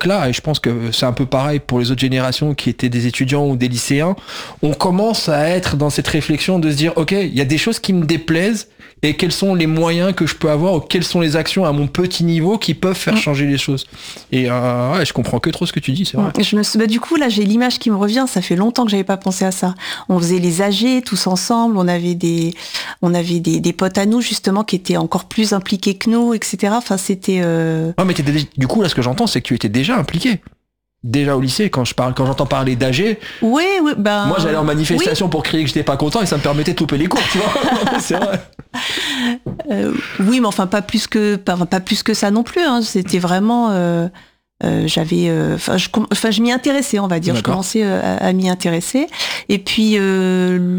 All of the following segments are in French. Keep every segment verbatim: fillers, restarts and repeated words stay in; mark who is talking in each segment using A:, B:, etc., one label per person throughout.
A: époque-là, et je pense que c'est un peu pareil pour les autres générations qui étaient des étudiants ou des lycéens, on commence à être dans cette réflexion de se dire, ok, il y a des choses qui me déplaisent, et quels sont les moyens que je peux avoir, ou quelles sont les actions à mon petit niveau qui peuvent faire changer les choses. Et euh, ouais, je comprends que trop ce que tu dis, c'est vrai.
B: Je me, bah, du coup, là, j'ai l'image qui me revient. Ça fait longtemps que j'avais pas pensé à ça. On faisait les A G tous ensemble. On avait des, on avait des, des potes à nous justement qui étaient encore plus impliqués que nous, et cetera. Enfin, c'était. Euh...
A: Ah, mais t'étais, du coup, là, ce que j'entends, c'est que tu étais déjà impliqué. Déjà au lycée, quand je parle, quand j'entends parler d'A G,
B: oui, oui, ben,
A: moi j'allais en manifestation
B: oui.
A: pour crier que j'étais pas content et ça me permettait de louper les cours, tu vois. C'est vrai.
B: Euh, oui, mais enfin pas plus que pas, pas plus que ça non plus. Hein. C'était vraiment, euh, euh, j'avais, enfin euh, je, enfin je m'y intéressais, on va dire. D'accord. Je commençais euh, à, à m'y intéresser. Et puis euh,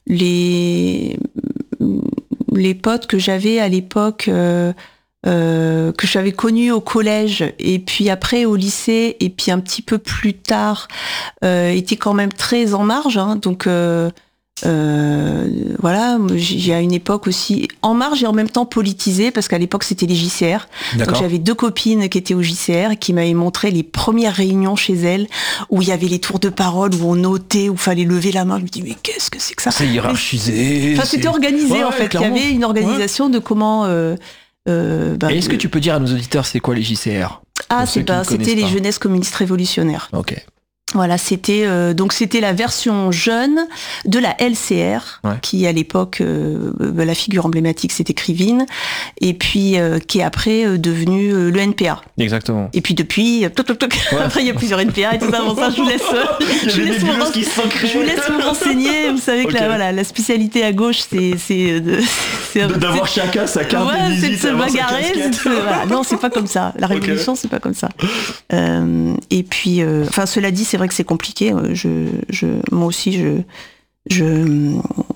B: les les potes que j'avais à l'époque. Euh, Euh, que j'avais connu au collège et puis après au lycée et puis un petit peu plus tard euh, était quand même très en marge hein, donc euh, euh, voilà, j'ai à une époque aussi en marge et en même temps politisé parce qu'à l'époque c'était les J C R. D'accord. Donc j'avais deux copines qui étaient au J C R et qui m'avaient montré les premières réunions chez elles où il y avait les tours de parole où on notait, où il fallait lever la main. Je me dis mais qu'est-ce que c'est que ça?
A: C'est hiérarchisé.
B: Enfin c'était organisé
A: ouais,
B: en fait.
A: clairement.
B: Il y avait une organisation ouais. de comment euh,
A: Euh, bah, Et est-ce que tu peux dire à nos auditeurs c'est quoi les J C R?
B: Ah, c'est pas, c'était les Jeunesses communistes révolutionnaires.
A: Ok.
B: Voilà, c'était euh, donc c'était la version jeune de la L C R, ouais. qui à l'époque euh, la figure emblématique c'était Krivine, et puis euh, qui est après euh, devenu euh, le N P A.
A: Exactement.
B: Et puis depuis, toc, toc, toc, ouais. après il y a plusieurs N P A et tout ça. Bon ça, je vous laisse, je vous laisse, me, qui je vous laisse me renseigner. Vous savez okay. que la, voilà, la spécialité à gauche, c'est c'est, de,
A: c'est d'avoir c'est, chacun sa carte
B: ouais,
A: de visite,
B: c'est de se bagarrer. C'est, voilà. Non, c'est pas comme ça. La révolution, okay. c'est pas comme ça. Euh, et puis, enfin, euh, cela dit, c'est c'est vrai que c'est compliqué. Je, je, moi aussi, je, je,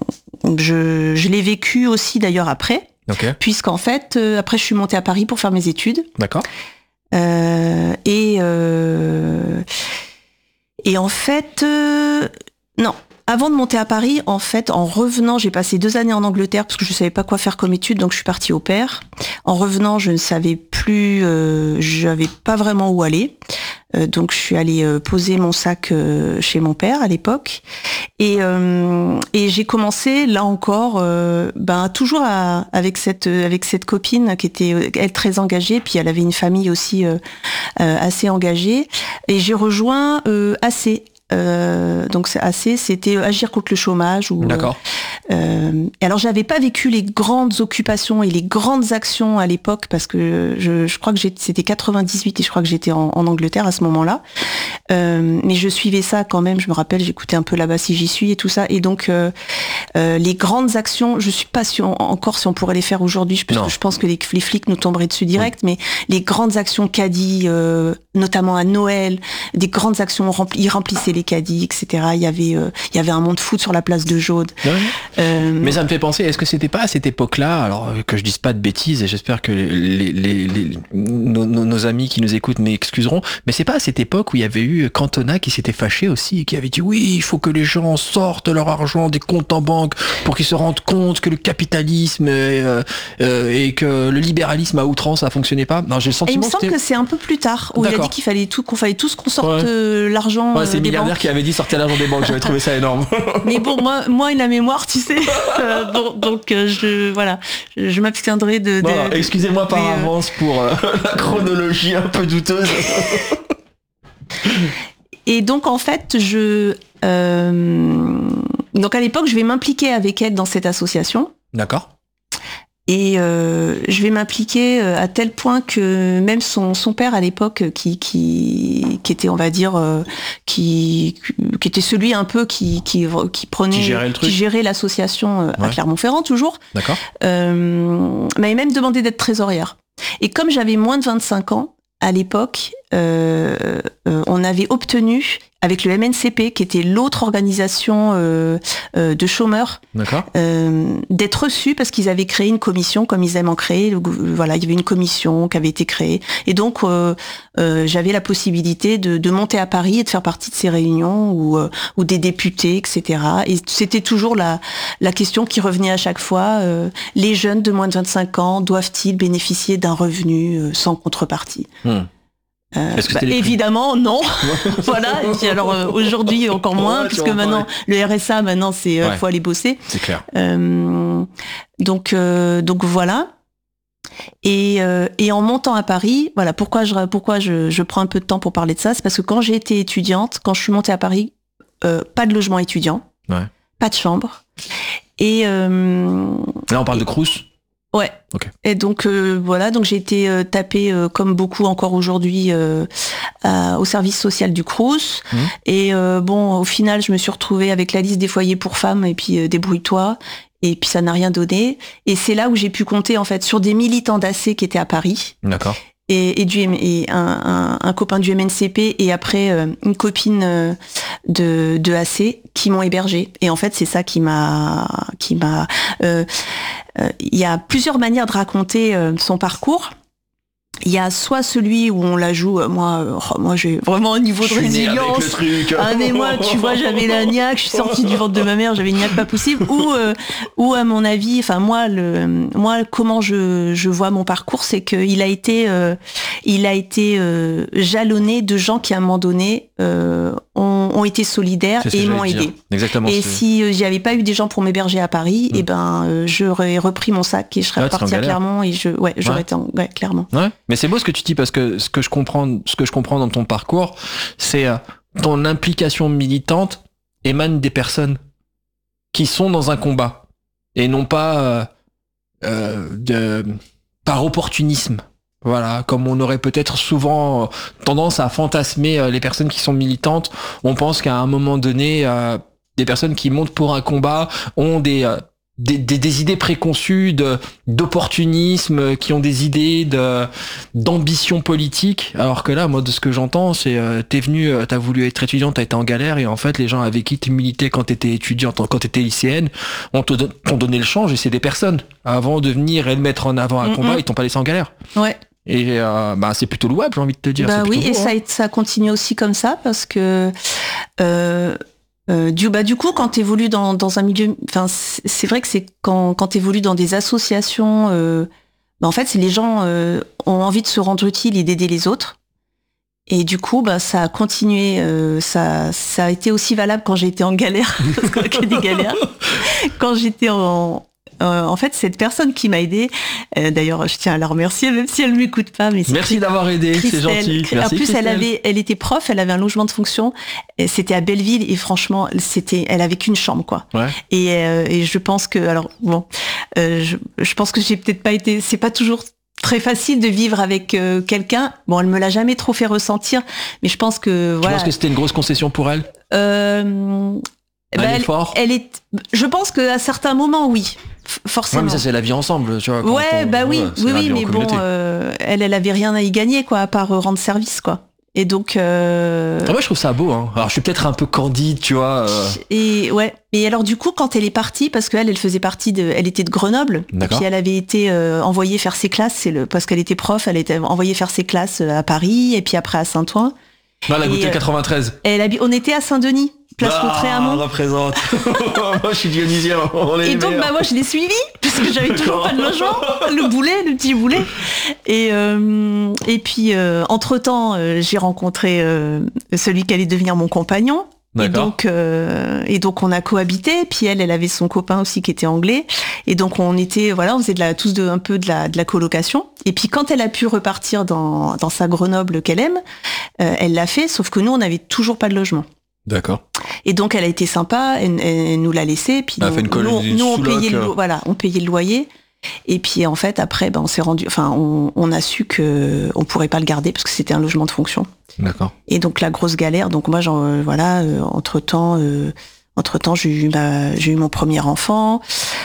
B: je, je l'ai vécu aussi d'ailleurs après, okay. puisqu'en fait, euh, après, je suis montée à Paris pour faire mes études.
A: D'accord.
B: Euh, et euh, et en fait, euh, non. Avant de monter à Paris, en fait, en revenant, j'ai passé deux années en Angleterre parce que je savais pas quoi faire comme étude, donc je suis partie au pair. En revenant, je ne savais plus, euh, j'avais pas vraiment où aller. Euh, donc je suis allée euh, poser mon sac euh, chez mon père à l'époque et euh, et j'ai commencé là encore euh, ben toujours à, avec cette avec cette copine qui était elle très engagée, puis elle avait une famille aussi euh, euh, assez engagée, et j'ai rejoint euh, A C. Euh, donc c'est assez, c'était agir contre le chômage. Ou,
A: D'accord.
B: Euh, et alors j'avais pas vécu les grandes occupations et les grandes actions à l'époque parce que je, je crois que j'étais, c'était quatre-vingt-dix-huit et je crois que j'étais en, en Angleterre à ce moment-là. Euh, mais je suivais ça quand même. Je me rappelle, j'écoutais un peu là-bas si j'y suis et tout ça. Et donc euh, euh, les grandes actions, je suis pas sûre encore si on pourrait les faire aujourd'hui. Parce que je pense que les, les flics nous tomberaient dessus direct. Oui. Mais les grandes actions caddies, euh, notamment à Noël, des grandes actions, rempli, ils remplissaient les caddies, et cetera. Il y avait, euh, il y avait un monde foot sur la place de Jaude.
A: Oui. Euh, Mais ça me fait penser, est-ce que c'était pas à cette époque-là, alors que je dise pas de bêtises, et j'espère que les, les, les, les, nos, nos, nos amis qui nous écoutent m'excuseront, mais c'est pas à cette époque où il y avait eu Cantona qui s'était fâché aussi, et qui avait dit oui, il faut que les gens sortent leur argent des comptes en banque pour qu'ils se rendent compte que le capitalisme euh, euh, et que le libéralisme à outrance, ça fonctionnait pas. Non, j'ai le sentiment.
B: Et il me semble que, que c'est un peu plus tard, où D'accord. il a dit qu'il fallait tout, qu'on fallait tous qu'on sorte ouais. l'argent.
A: Ouais, c'est
B: euh,
A: le milliardaire qui avait dit sortir l'argent des banques, j'avais trouvé ça énorme.
B: Mais bon, moi, moi et la mémoire, tu sais, euh, donc, donc euh, je voilà, je, je m'abstiendrai de. de,
A: bon,
B: de
A: excusez-moi par
B: euh...
A: avance pour euh, la chronologie un peu douteuse.
B: Et donc en fait, je euh, donc à l'époque, je vais m'impliquer avec elle dans cette association.
A: D'accord.
B: Et euh, je vais m'impliquer à tel point que même son son père à l'époque, qui qui qui était, on va dire, euh, qui qui était celui un peu qui qui qui prenait,
A: qui gérait, le truc.
B: Qui gérait l'association ouais. à Clermont-Ferrand toujours.
A: D'accord.
B: Euh, m'avait même demandé d'être trésorière. Et comme j'avais moins de vingt-cinq ans à l'époque, euh, euh, on avait obtenu avec le M N C P, qui était l'autre organisation euh, euh, de chômeurs, euh, d'être reçus parce qu'ils avaient créé une commission, comme ils aiment en créer. Le, voilà, il y avait une commission qui avait été créée, et donc euh, euh, j'avais la possibilité de, de monter à Paris et de faire partie de ces réunions où, euh, où des députés, et cetera. Et c'était toujours la, la question qui revenait à chaque fois euh, les jeunes de moins de vingt-cinq ans doivent-ils bénéficier d'un revenu euh, sans contrepartie? Hmm. Euh, bah, évidemment, non. Voilà. Et puis alors euh, aujourd'hui encore moins, ouais, puisque maintenant le R S A, maintenant c'est euh, ouais. faut aller bosser.
A: C'est clair.
B: Euh, donc euh, donc voilà. Et euh, et en montant à Paris, voilà pourquoi je pourquoi je, je prends un peu de temps pour parler de ça, c'est parce que quand j'ai été étudiante, quand je suis montée à Paris, euh, pas de logement étudiant,
A: ouais.
B: pas de chambre. Et euh,
A: là on parle et, de Crous.
B: Ouais.
A: Okay.
B: Et donc euh, voilà, donc j'ai été euh, tapée euh, comme beaucoup encore aujourd'hui euh, à, au service social du Crous. Mmh. Et euh, bon, au final, je me suis retrouvée avec la liste des foyers pour femmes et puis euh, débrouille-toi. Et puis ça n'a rien donné. Et c'est là où j'ai pu compter en fait sur des militants d'A C qui étaient à Paris.
A: D'accord.
B: Et, et, du, et un, un, un copain du M N C P et après euh, une copine euh, de, de A C qui m'ont hébergée. Et en fait, c'est ça qui m'a, qui m'a. Euh, euh, il y a plusieurs manières de raconter euh, son parcours. Il y a soit celui où on la joue, moi, oh, moi j'ai vraiment un niveau de résilience. Ah mais moi, tu vois, j'avais la niaque, je suis sortie du ventre de ma mère, j'avais une niaque pas possible. Ou, euh, ou à mon avis, enfin moi, le, moi, comment je, je vois mon parcours, c'est qu'il a été, euh, il a été euh, jalonné de gens qui à un moment donné euh, ont, ont été solidaires et m'ont aidé.
A: Exactement.
B: Et si euh, j'avais pas eu des gens pour m'héberger à Paris, mmh. et ben euh, j'aurais repris mon sac et je serais ouais, repartie à Clermont et je, ouais, j'aurais ouais. été en, ouais, clairement.
A: Ouais. Mais c'est beau ce que tu dis parce que ce que je comprends, ce que je comprends dans ton parcours, c'est euh, ton implication militante émane des personnes qui sont dans un combat et non pas euh, euh, de, par opportunisme. Voilà, comme on aurait peut-être souvent tendance à fantasmer les personnes qui sont militantes. On pense qu'à un moment donné, euh, des personnes qui montent pour un combat ont des euh, Des, des, des idées préconçues de, d'opportunisme, qui ont des idées de, d'ambition politique, alors que là, moi, de ce que j'entends, c'est euh, t'es venu, euh, t'as voulu être étudiante, t'as été en galère, et en fait, les gens avec qui tu militais quand t'étais étudiante, quand t'étais lycéenne, on te don- t'ont donné le change, et c'est des personnes. Avant de venir et de mettre en avant un mm-hmm. combat, ils t'ont pas laissé en galère.
B: Ouais.
A: Et euh, bah, c'est plutôt louable, j'ai envie de te dire.
B: Bah
A: c'est
B: oui,
A: beau,
B: et
A: hein.
B: ça, ça continue aussi comme ça, parce que... Euh... Euh, du, bah, du coup, quand tu évolues dans, dans un milieu, enfin, c'est, c'est vrai que c'est quand, quand tu évolues dans des associations, euh, bah, en fait, c'est les gens euh, ont envie de se rendre utiles et d'aider les autres. Et du coup, bah, ça a continué, euh, ça, ça a été aussi valable quand j'ai été en galère, parce qu'on a que des galères. Quand j'étais en, Euh, en fait, cette personne qui m'a aidée, euh, d'ailleurs, je tiens à la remercier, même si elle m'écoute pas. Mais c'est
A: merci d'avoir aidé,
B: Christelle.
A: C'est gentil. Merci,
B: en plus,
A: Christelle.
B: elle avait, elle était prof, elle avait un logement de fonction. Et c'était à Belleville et franchement, c'était, elle avait qu'une chambre, quoi.
A: Ouais.
B: Et, euh, et je pense que, alors bon, euh, je, je pense que j'ai peut-être pas été, c'est pas toujours très facile de vivre avec euh, quelqu'un. Bon, elle me l'a jamais trop fait ressentir, mais je pense que voilà.
A: Tu penses que c'était une grosse concession pour elle?
B: Euh, bah, elle, elle est, je pense qu'à certains moments, oui. Forcément.
A: Ouais, mais ça c'est la vie ensemble, tu vois.
B: Ouais,
A: on,
B: bah oui,
A: ouais,
B: oui, oui, mais bon, euh, elle, elle avait rien à y gagner, quoi, à part rendre service, quoi. Et donc. Euh...
A: Ah, moi, je trouve ça beau. Hein. Alors, je suis peut-être un peu candide, tu vois. Euh...
B: Et ouais. Et alors, du coup, quand elle est partie, parce qu'elle, elle faisait partie de, elle était de Grenoble.
A: D'accord.
B: Et puis elle avait été euh, envoyée faire ses classes, c'est le, parce qu'elle était prof, elle était envoyée faire ses classes à Paris et puis après à Saint-Ouen.
A: Non, elle a goûté le quatre-vingt-treize.
B: Elle habi- on était à Saint-Denis. Place
A: ah,
B: Lautréamont.
A: représente. Moi, je suis dionysien. On est
B: et donc, bah, moi, je l'ai suivi, parce que j'avais toujours pas de logement. Le boulet, le petit boulet. Et, euh, et puis, euh, entre-temps, euh, j'ai rencontré euh, celui qui allait devenir mon compagnon. Et donc, euh, et donc, on a cohabité. Puis elle, elle avait son copain aussi qui était anglais. Et donc, on était, voilà, on faisait de la, tous de, un peu de la, de la colocation. Et puis, quand elle a pu repartir dans, dans sa Grenoble qu'elle aime, euh, elle l'a fait, sauf que nous, on n'avait toujours pas de logement.
A: D'accord.
B: Et donc elle a été sympa, elle, elle nous l'a laissé, puis
A: elle
B: nous,
A: fait une colle,
B: nous,
A: une
B: nous on payait le,
A: euh...
B: voilà, on payait le loyer. Et puis en fait après, ben on s'est rendu, enfin on, on a su que on pourrait pas le garder parce que c'était un logement de fonction.
A: D'accord.
B: Et donc la grosse galère. Donc moi, genre euh, voilà, euh, entre temps. Euh, Entre-temps, j'ai eu, ma, j'ai eu mon premier enfant.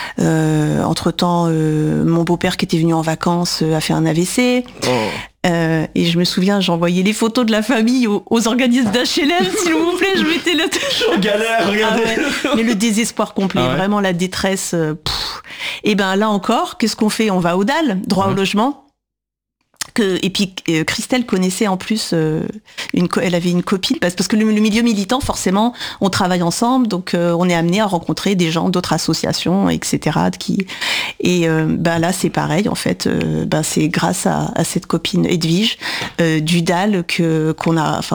B: Euh, entre-temps, euh, mon beau-père qui était venu en vacances euh, a fait un A V C. Oh. Euh, et je me souviens, j'envoyais les photos de la famille aux, aux organismes d'H L M, s'il vous plaît. Je mettais le...
A: En galère, regardez.
B: Ah ouais. Mais le désespoir complet, ah ouais. Vraiment la détresse. Euh, et ben là encore, qu'est-ce qu'on fait? On va au D A L, droit mmh. au logement. que et puis euh, Christelle connaissait en plus euh, une elle avait une copine parce, parce que le, le milieu militant forcément on travaille ensemble donc euh, on est amené à rencontrer des gens d'autres associations etc qui et euh, bah là c'est pareil en fait euh, bah c'est grâce à, à cette copine Edwige euh, du D A L que qu'on a enfin